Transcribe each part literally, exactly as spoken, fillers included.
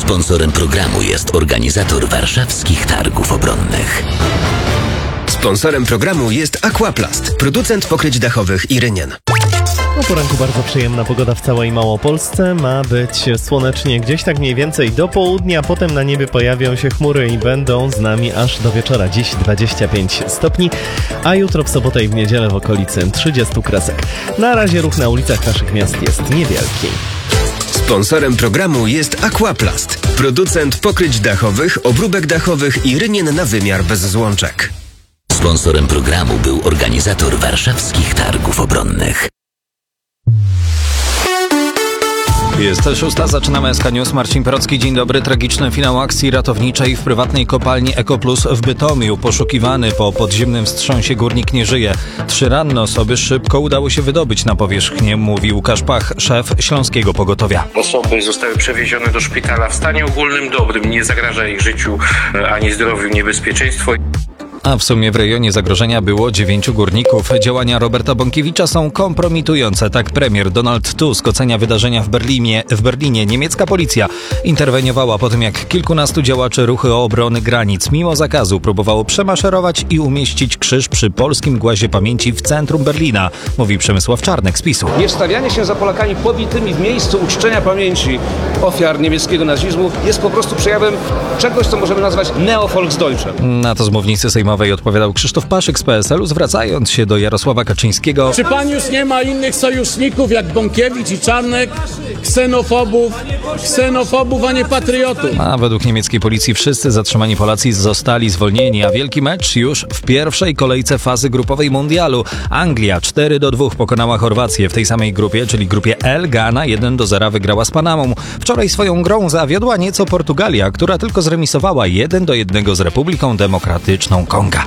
Sponsorem programu jest organizator warszawskich targów obronnych. Sponsorem programu jest Aquaplast, producent pokryć dachowych i rynien. O poranku bardzo przyjemna pogoda w całej Małopolsce. Ma być słonecznie gdzieś tak mniej więcej do południa, potem na niebie pojawią się chmury i będą z nami aż do wieczora. Dziś dwadzieścia pięć stopni, a jutro w sobotę i w niedzielę w okolicy trzydzieści kresek. Na razie ruch na ulicach naszych miast jest niewielki. Sponsorem programu jest Aquaplast, producent pokryć dachowych, obróbek dachowych i rynien na wymiar bez złączek. Sponsorem programu był organizator warszawskich targów obronnych. Jest szósta, zaczynamy S K News. Marcin Perocki, dzień dobry. Tragiczny finał akcji ratowniczej w prywatnej kopalni Ekoplus w Bytomiu. Poszukiwany po podziemnym wstrząsie górnik nie żyje. Trzy ranne osoby szybko udało się wydobyć na powierzchnię, mówi Łukasz Pach, szef Śląskiego Pogotowia. Osoby zostały przewiezione do szpitala w stanie ogólnym dobrym. Nie zagraża ich życiu ani zdrowiu niebezpieczeństwo. A w sumie w rejonie zagrożenia było dziewięciu górników. Działania Roberta Bąkiewicza są kompromitujące. Tak premier Donald Tusk ocenia wydarzenia w Berlinie. W Berlinie niemiecka policja interweniowała po tym, jak kilkunastu działaczy ruchu obrony granic mimo zakazu próbowało przemaszerować i umieścić krzyż przy polskim głazie pamięci w centrum Berlina, mówi Przemysław Czarnek z PiSu. Niewstawianie się za Polakami pobitymi w miejscu uczczenia pamięci ofiar niemieckiego nazizmu jest po prostu przejawem czegoś, co możemy nazwać neo-Volksdeutschem. Na to z mównicy sejmowej odpowiadał Krzysztof Paszyk z P S L-u, zwracając się do Jarosława Kaczyńskiego. Czy pan już nie ma innych sojuszników jak Bąkiewicz i Czarnek? Ksenofobów, ksenofobów, a nie patriotów. A według niemieckiej policji wszyscy zatrzymani Polacy zostali zwolnieni, a wielki mecz już w pierwszej kolejce fazy grupowej mundialu. Anglia cztery do dwóch pokonała Chorwację. W tej samej grupie, czyli grupie L, Ghana jeden do zera wygrała z Panamą. Wczoraj swoją grą zawiodła nieco Portugalia, która tylko zremisowała jeden do jednego z Republiką Demokratyczną Konga.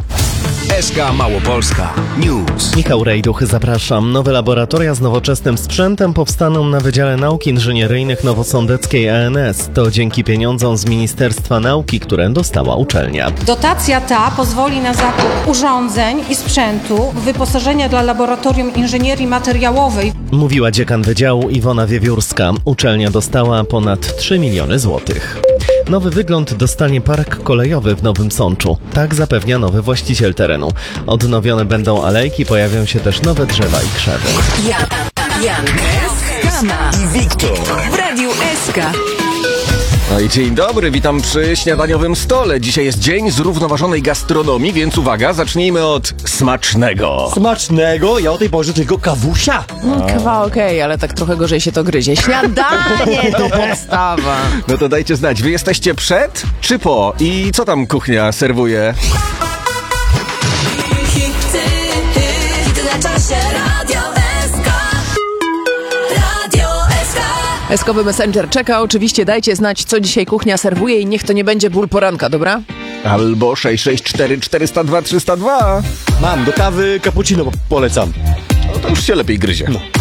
S K Małopolska News. Michał Rejduch, zapraszam. Nowe laboratoria z nowoczesnym sprzętem powstaną na Wydziale Nauk Inżynieryjnych Nowosądeckiej A N S. To dzięki pieniądzom z Ministerstwa Nauki, które dostała uczelnia. Dotacja ta pozwoli na zakup urządzeń i sprzętu, wyposażenia dla Laboratorium Inżynierii Materiałowej. Mówiła dziekan Wydziału Iwona Wiewiórska. Uczelnia dostała ponad trzy miliony złotych. Nowy wygląd dostanie park kolejowy w Nowym Sączu. Tak zapewnia nowy właściciel terenu. Odnowione będą alejki, pojawią się też nowe drzewa i krzewy. Jan, Jan, Kama i Wiktor w Radiu S K. No i dzień dobry, witam przy śniadaniowym stole. Dzisiaj jest dzień zrównoważonej gastronomii, więc uwaga, zacznijmy od smacznego. Smacznego? Ja o tej porze tylko kawusia. No, kawa okej, okay, ale tak trochę gorzej się to gryzie. Śniadanie to podstawa. No to dajcie znać, wy jesteście przed czy po? I co tam kuchnia serwuje? Eskowy Messenger czeka. Oczywiście dajcie znać, co dzisiaj kuchnia serwuje i niech to nie będzie ból poranka, dobra? Albo sześć sześć cztery cztery zero dwa trzysta dwa. Mam, do kawy cappuccino polecam. No to już się lepiej gryzie. No.